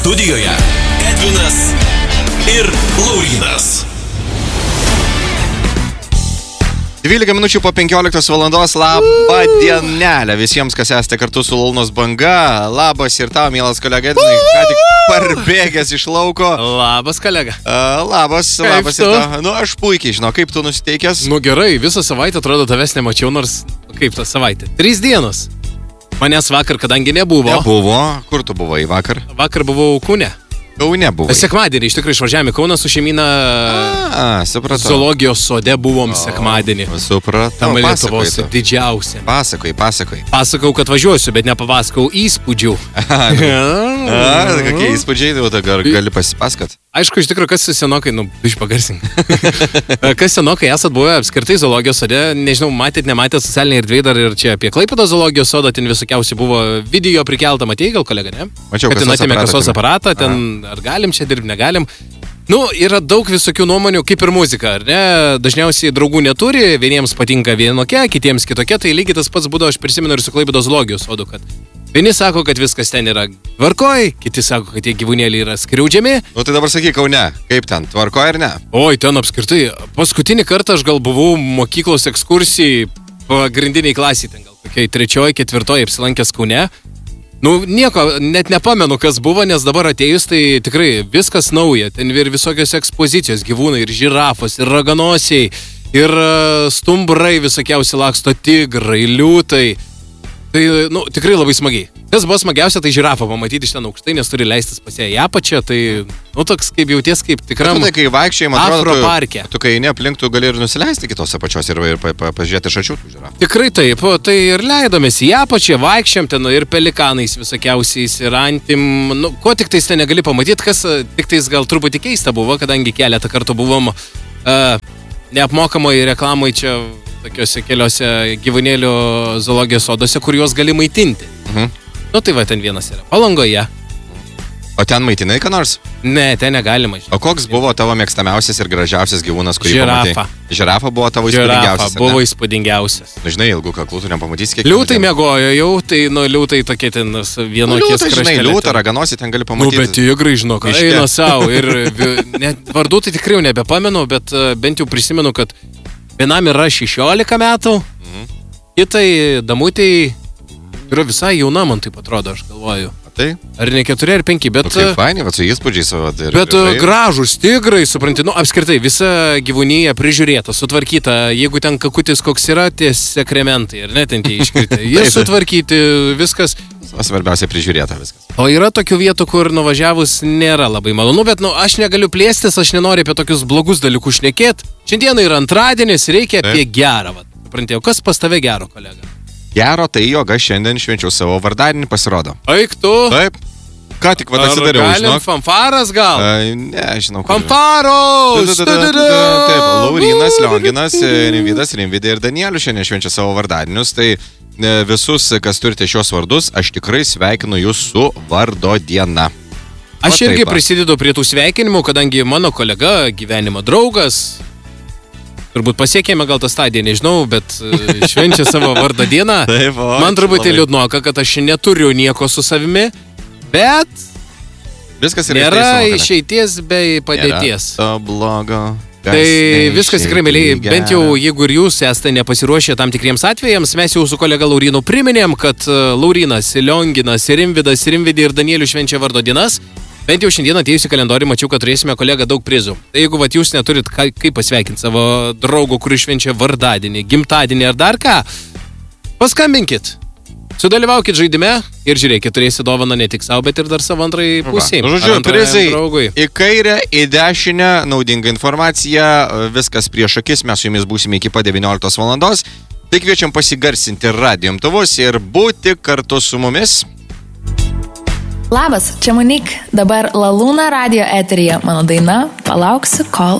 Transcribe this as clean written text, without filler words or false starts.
Studijoje Edvinas ir Laurynas. 12 minučių po 15 valandos. Labą dienelę visiems, kas esate kartu su Launos banga. Labas ir tau, mielas kolega Edvinai, ką tik parbėgęs iš lauko. Labas, kolega. Labas ir tau. Nu, aš puikiai žinau, kaip tu nusiteikęs. Nu gerai, visą savaitę atrodo tavęs nemačiau, nors kaip tą savaitę. 3 dienos. Manęs vakar, kadangi nebuvo. Nebuvo. Kur tu buvai vakar? Vakar buvau Kaune. Kaune buvai. Sekmadienį, iš tikrųjų išvažiavome Kauną su šeimyna. Supratau. Zoologijos sode buvom sekmadienį. Supratau. Tam Lietuvos didžiausia. Pasakoj. Pasakau, kad važiuosiu, bet nepapasakau įspūdžių. Kokie įspūdžiai, tai gali pasipasakot? Aišku, iš tikrųjų, kas senokai, pagarsink. Kas senokai esat buvę apskritai zoologijos sode, nežinau, nematėt socialiniai erdvėje dar ir čia apie Klaipėdos zoologijos sodą, ten visokiausiai buvo video prikelta, matėjai gal, kolega, ne? Mačiau, kad ten atėmė kasos aparatą, ten ar galim čia dirbti, negalim. Nu, yra daug visokių nuomonių, kaip ir muzika, ar ne? Dažniausiai draugų neturi, vieniems patinka vienokia, kitiems kitokia, tai lygiai tas pats būdavo, aš prisimenu ir su Klaipėdos zoologijos sodu, kad vieni sako, kad viskas ten yra tvarkoj, kiti sako, kad tie gyvūnėliai yra skriaudžiami. Nu tai dabar sakyk, Kaune, kaip ten, tvarkoj ar ne? Oi, ten apskritai, paskutinį kartą aš gal buvau mokyklos ekskursijai pagrindiniai klasiai, ten gal kokiai 3-4 apsilankęs Kaune. Nu, nieko, net nepamenu, kas buvo, nes dabar atėjus, tai tikrai viskas nauja. Ten ir visokios ekspozicijos, gyvūnai, ir žirafos, ir raganosiai, ir stumbrai visokiausi laksto, tigrai, liūtai. Tai, nu, tikrai labai smagiai. Kas buvo smagiausia, tai žirafą pamatyti iš ten aukštai, nes turi leistis pas ją į apačią, tai, nu, toks kaip jauties, kaip tikram tai, kai vaikščiai, man atrodo, Afroparke. Tu kai ne aplink, tu gali ir nusileisti kitos apačios ir pažiūrėti iš arčiau tų žirafų. Tikrai taip, tai ir leidomės į apačią, vaikščiam ten ir pelikanais visokiausiais, ir antim, nu, ko tik tais ten negali pamatyti, kas tik tais gal truputį keista buvo, kadangi keletą kartų buvom neapmokamoje reklamai čia tokiuose keliose gyvūnėlių zoologijos sodose, kur juos gali maitinti. Nu tai va, ten vienas yra Palangoje. O ten maitinai ką nors? Ne, ten negalima. O koks buvo tavo mėgstamiausias ir gražiausias gyvūnas, kurį pamatei? Žirafa buvo tavo įspūdingiausias. Žirafa buvo įspūdingiausias. Na, žinai, ilgų kaklų tu nepamatysi kiek. Liūtai miegojo jau, tai liūtai tokie ten vienokies kraštelė. Žinai, liūtą, raganosį ten gali pamatyti. Nu, bet tigrai, žinok, eina savo. Ir net vardų tai tikrai jau nebepamenu, bet bent jau prisimenu, kad vienam yra 16 metų, kitai damutei yra visai jauna, man taip atrodo, aš galvoju. Tai? Ar ne 4 ar 5, bet... Nu, kaip fainai, va, su įspūdžiais savo. Bet gražus tigrai, supranti, nu, apskritai, visa gyvūnija prižiūrėta, sutvarkyta, jeigu ten kakutis koks yra, tie sekrementai, ar ne, ten tie iškritę. Jie sutvarkyti, viskas. O svarbiausia prižiūrėta viskas. O yra tokių vietų, kur nuvažiavus nėra labai malonu, bet, nu, aš negaliu plėstis, aš nenoriu apie tokius blogus dalykus šnekėti. Šiandieną yra antradienis, reikia apie gerą, va. Supranti, o kas pas tave gero, kolega? Gero tai, jog aš šiandien švenčiau savo vardadienį, pasirodo. Eik tu? Taip. Ką tik vad atsidariau, žinok. Galim fanfaras gal? Ne, žinau. Fanfaros! Taip, Laurynas, Lionginas, Rimvidė ir Danielius šiandien švenčia savo vardadienius, tai visus, kas turite šios vardus, aš tikrai sveikinu jūs su vardo diena. Aš irgi prisidedu prie tų sveikinimų, kadangi mano kolega, gyvenimo draugas, turbūt pasiekėme gal tą stadiją, nežinau, bet švenčia savo vardo dieną. Taip, man truputį liūdnoka, kad aš neturiu nieko su savimi, bet viskas yra nėra išeities bei padėties. Nėra to blogo. Tai viskas tikrai, mėlyje, bent jau jeigu ir jūs esate nepasiruošę tam tikriems atvejams, mes jau su kolega Laurynu priminėm, kad Laurynas, Lionginas, Rimvidas, Rimvidė ir Danielius švenčia vardo dienas. Bent jau šiandien atėjusi kalendorių mačiau, kad turėsime kolegą daug prizų. Tai jeigu vat jūs neturit kaip pasveikinti savo draugų, kuris švenčia vardadienį, gimtadienį ar dar ką, paskambinkit. Sudalyvaukit žaidime ir žiūrėkit, turėsi dovaną ne tik savo, bet ir dar savo antrai pusiai. Nu, žodžiu, prizai į kairę, į dešinę, naudinga informacija, viskas prieš akis, mes su jumis būsime iki pat 19 valandos. Tai kviečiam pasigarsinti radijo imtuvus ir būti kartu su mumis. Labas, čia Monik, dabar La Luna radijo eteryje. Mano daina Palauksiu, kol